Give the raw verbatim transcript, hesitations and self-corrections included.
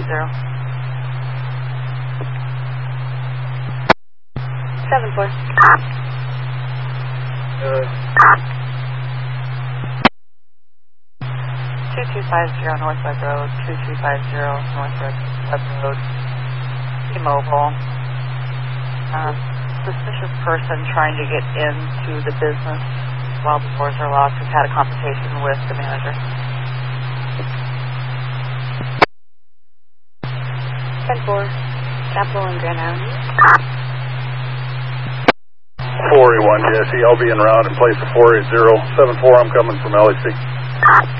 zero. seven four. Uh, two two five zero North Web Road, two two five zero North Web Road, T-Mobile. Uh, suspicious person trying to get into the business while the doors are locked. We've had a conversation with the manager. ten four. Capital and Grand Island. four eight one Jesse, I'll be en route in place of four eight zero. seven four, I'm coming from L A C.